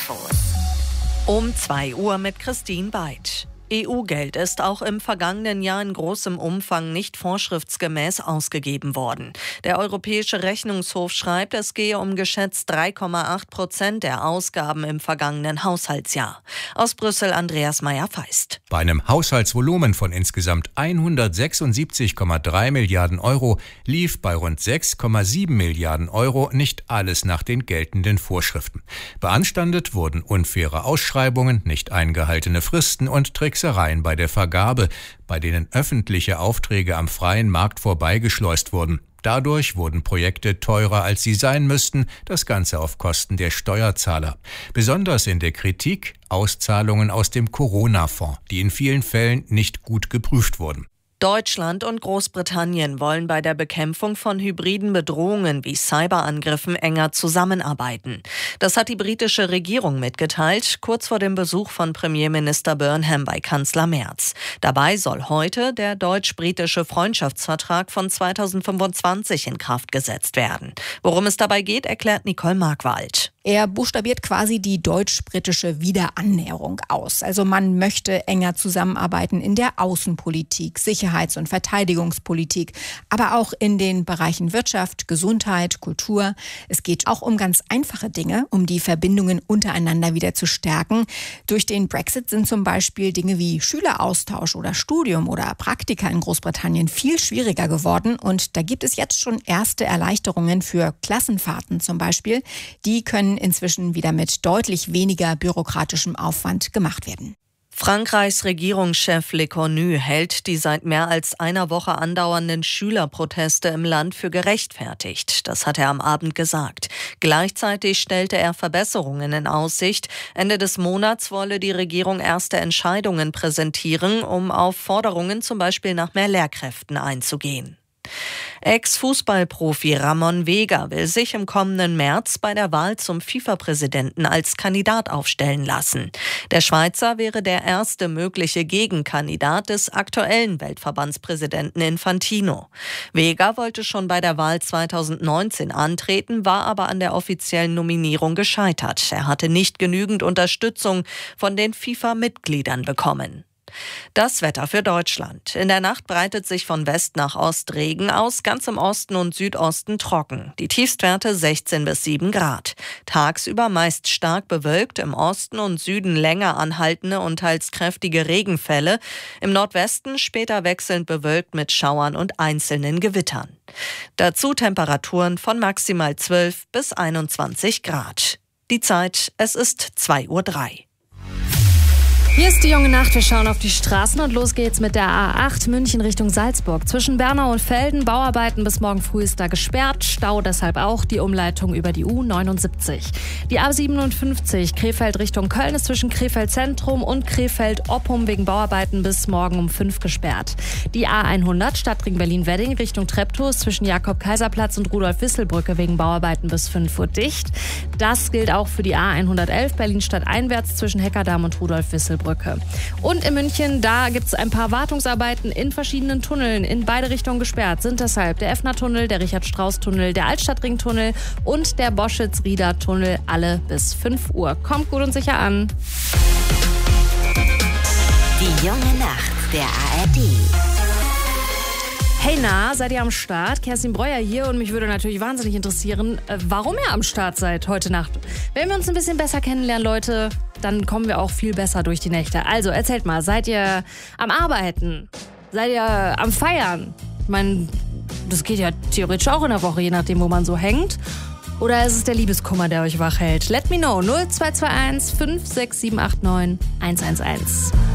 Infos. Um 2 Uhr mit Christine Beid. EU-Geld ist auch im vergangenen Jahr in großem Umfang nicht vorschriftsgemäß ausgegeben worden. Der Europäische Rechnungshof schreibt, es gehe um geschätzt 3,8% der Ausgaben im vergangenen Haushaltsjahr. Aus Brüssel Andreas Meyer-Feist. Bei einem Haushaltsvolumen von insgesamt 176,3 Milliarden Euro lief bei rund 6,7 Milliarden Euro nicht alles nach den geltenden Vorschriften. Beanstandet wurden unfaire Ausschreibungen, nicht eingehaltene Fristen und Tricksereien bei der Vergabe, bei denen öffentliche Aufträge am freien Markt vorbeigeschleust wurden. Dadurch wurden Projekte teurer, als sie sein müssten, das Ganze auf Kosten der Steuerzahler. Besonders in der Kritik Auszahlungen aus dem Corona-Fonds, die in vielen Fällen nicht gut geprüft wurden. Deutschland und Großbritannien wollen bei der Bekämpfung von hybriden Bedrohungen wie Cyberangriffen enger zusammenarbeiten. Das hat die britische Regierung mitgeteilt, kurz vor dem Besuch von Premierminister Burnham bei Kanzler Merz. Dabei soll heute der deutsch-britische Freundschaftsvertrag von 2025 in Kraft gesetzt werden. Worum es dabei geht, erklärt Nicole Markwald. Er buchstabiert quasi die deutsch-britische Wiederannäherung aus. Also man möchte enger zusammenarbeiten in der Außenpolitik, Sicherheits- und Verteidigungspolitik, aber auch in den Bereichen Wirtschaft, Gesundheit, Kultur. Es geht auch um ganz einfache Dinge, um die Verbindungen untereinander wieder zu stärken. Durch den Brexit sind zum Beispiel Dinge wie Schüleraustausch oder Studium oder Praktika in Großbritannien viel schwieriger geworden. Und da gibt es jetzt schon erste Erleichterungen für Klassenfahrten zum Beispiel. Die können inzwischen wieder mit deutlich weniger bürokratischem Aufwand gemacht werden. Frankreichs Regierungschef Le Cornu hält die seit mehr als einer Woche andauernden Schülerproteste im Land für gerechtfertigt. Das hat er am Abend gesagt. Gleichzeitig stellte er Verbesserungen in Aussicht. Ende des Monats wolle die Regierung erste Entscheidungen präsentieren, um auf Forderungen zum Beispiel nach mehr Lehrkräften einzugehen. Ex-Fußballprofi Ramon Vega will sich im kommenden März bei der Wahl zum FIFA-Präsidenten als Kandidat aufstellen lassen. Der Schweizer wäre der erste mögliche Gegenkandidat des aktuellen Weltverbandspräsidenten Infantino. Vega wollte schon bei der Wahl 2019 antreten, war aber an der offiziellen Nominierung gescheitert. Er hatte nicht genügend Unterstützung von den FIFA-Mitgliedern bekommen. Das Wetter für Deutschland. In der Nacht breitet sich von West nach Ost Regen aus, ganz im Osten und Südosten trocken. Die Tiefstwerte 16 bis 7 Grad. Tagsüber meist stark bewölkt, im Osten und Süden länger anhaltende und teils kräftige Regenfälle. Im Nordwesten später wechselnd bewölkt mit Schauern und einzelnen Gewittern. Dazu Temperaturen von maximal 12 bis 21 Grad. Die Zeit, es ist 2:03 Uhr. Hier ist die junge Nacht. Wir schauen auf die Straßen und los geht's mit der A8 München Richtung Salzburg. Zwischen Bernau und Velden, Bauarbeiten bis morgen früh ist da gesperrt. Stau deshalb auch die Umleitung über die U79. Die A57 Krefeld Richtung Köln ist zwischen Krefeld Zentrum und Krefeld Oppum wegen Bauarbeiten bis morgen um 5 gesperrt. Die A100 Stadtring Berlin-Wedding Richtung Treptow ist zwischen Jakob-Kaiser-Platz und Rudolf-Wissel-Brücke wegen Bauarbeiten bis 5 Uhr dicht. Das gilt auch für die A111 Berlin-Stadt einwärts zwischen Heckerdamm und Rudolf-Wissel-Brücke. Und in München, da gibt es ein paar Wartungsarbeiten in verschiedenen Tunneln in beide Richtungen gesperrt. Sind deshalb der Effner-Tunnel, der Richard-Strauss-Tunnel, der Altstadtring-Tunnel und der Boschitz-Rieder-Tunnel, alle bis 5 Uhr. Kommt gut und sicher an. Die junge Nacht der ARD. Hey na, seid ihr am Start? Kerstin Breuer hier und mich würde natürlich wahnsinnig interessieren, warum ihr am Start seid heute Nacht. Wenn wir uns ein bisschen besser kennenlernen, Leute, dann kommen wir auch viel besser durch die Nächte. Also erzählt mal, seid ihr am Arbeiten? Seid ihr am Feiern? Ich meine, das geht ja theoretisch auch in der Woche, je nachdem, wo man so hängt. Oder ist es der Liebeskummer, der euch wach hält? Let me know. 0221 56789 111.